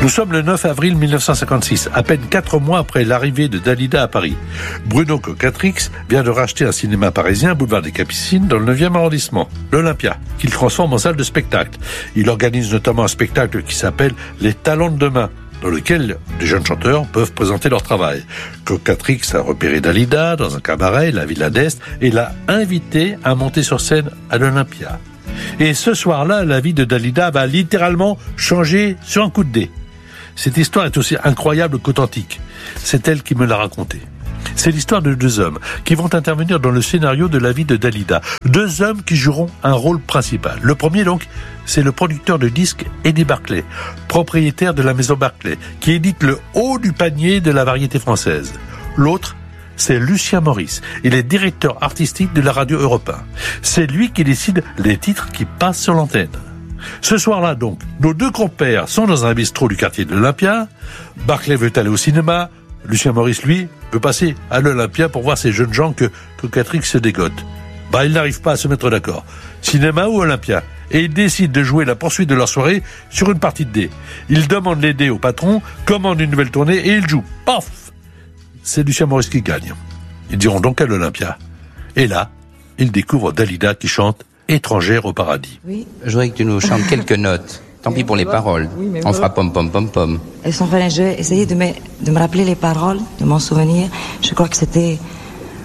Nous sommes le 9 avril 1956, à peine 4 mois après l'arrivée de Dalida à Paris. Bruno Cocatrix vient de racheter un cinéma parisien, boulevard des Capucines, dans le 9e arrondissement, l'Olympia, qu'il transforme en salle de spectacle. Il organise notamment un spectacle qui s'appelle « Les talents de demain », dans lequel des jeunes chanteurs peuvent présenter leur travail. Cocatrix a repéré Dalida dans un cabaret, la Villa d'Est, et l'a invité à monter sur scène à l'Olympia. Et ce soir-là, la vie de Dalida va littéralement changer sur un coup de dé. Cette histoire est aussi incroyable qu'authentique. C'est elle qui me l'a racontée. C'est l'histoire de 2 hommes qui vont intervenir dans le scénario de la vie de Dalida. 2 hommes qui joueront un rôle principal. Le premier, donc, c'est le producteur de disques Eddie Barclay, propriétaire de la maison Barclay, qui édite le haut du panier de la variété française. L'autre, c'est Lucien Maurice. Il est directeur artistique de la radio Europe 1. C'est lui qui décide les titres qui passent sur l'antenne. Ce soir-là, donc, nos 2 compères sont dans un bistrot du quartier de l'Olympia. Barclay veut aller au cinéma. Lucien Maurice, lui, veut passer à l'Olympia pour voir ces jeunes gens que Cocatrix se dégote. Ils n'arrivent pas à se mettre d'accord. Cinéma ou Olympia? Et ils décident de jouer la poursuite de leur soirée sur une partie de dés. Ils demandent les dés au patron, commandent une nouvelle tournée et ils jouent. Paf! C'est Lucien Maurice qui gagne. Ils iront donc à l'Olympia. Et là, ils découvrent Dalida qui chante « Étrangère au paradis ». Oui. Je voudrais que tu nous chantes quelques notes. Tant pis pour les paroles. Oui, on fera pom pom pom pom. Elles sont faites, je vais essayer de me rappeler les paroles, de m'en souvenir. Je crois que c'était